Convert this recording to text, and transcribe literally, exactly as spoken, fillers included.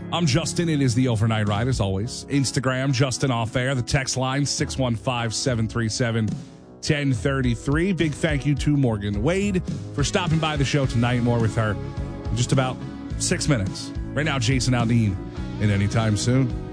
I'm Justin. It is the Overnight Ride, as always. Instagram, Justin Off Air. The text line, six one five, seven three seven, one zero three three. Big thank you to Morgan Wade for stopping by the show tonight. More with her in just about six minutes. Right now, Jason Aldean in Anytime Soon.